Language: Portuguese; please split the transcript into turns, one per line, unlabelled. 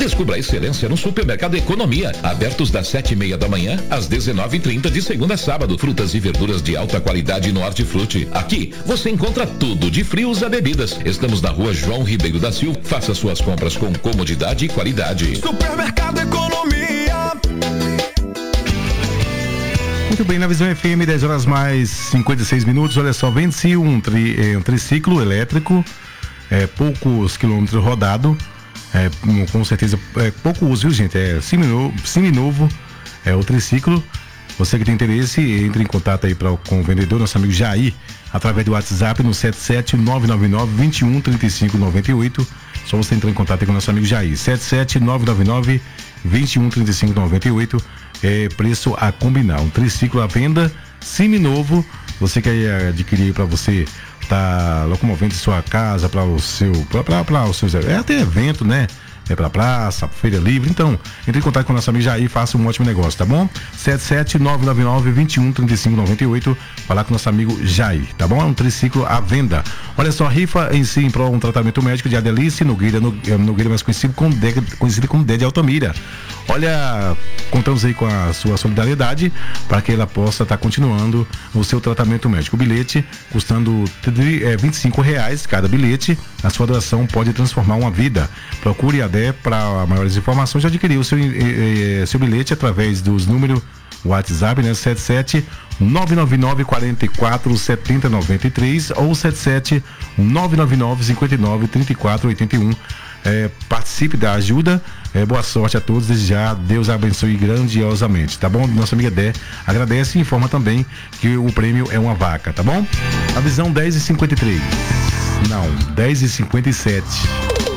Descubra a excelência no Supermercado Economia, abertos das 7:30 da manhã às 19:30 de segunda a sábado. Frutas e verduras de alta qualidade no Hortifruti. Aqui você encontra tudo de frios a bebidas. Estamos na Rua João Ribeiro da Silva. Faça suas compras com comodidade e qualidade.
Supermercado Economia.
Muito bem, na Visão FM, 10 horas mais 56 minutos. Olha só, vence um triciclo elétrico, poucos quilômetros rodado, com certeza pouco uso, viu, gente? Seminovo, o triciclo. Você que tem interesse, entre em contato aí com o vendedor, nosso amigo Jair, através do WhatsApp no 77999-213598. Só você entrar em contato aí com o nosso amigo Jair. 77999-213598. Preço a combinar. Um triciclo à venda, seminovo. Você quer adquirir para você tá locomovendo em sua casa, para o seu, para os seus, até evento, né? Pra praça, feira livre. Então, entre em contato com o nosso amigo Jair e faça um ótimo negócio, tá bom? 77999-213598. Falar com o nosso amigo Jair, tá bom? É um triciclo à venda. Olha só, rifa em si em prol um tratamento médico de Adelice Nogueira, mais conhecido como Dé de Altamira. Olha, contamos aí com a sua solidariedade para que ela possa estar continuando o seu tratamento médico. O bilhete custando R$25 cada bilhete. A sua doação pode transformar uma vida. Procure a Dé para maiores informações. Já adquiriu o seu bilhete através dos números WhatsApp, né? 77999-447093 ou 77999-593481. Participe da ajuda. Boa sorte a todos. Desde já, Deus abençoe grandiosamente, tá bom? Nossa amiga Dé agradece e informa também que o prêmio é uma vaca, tá bom? A visão 10h53. Não, 10h57.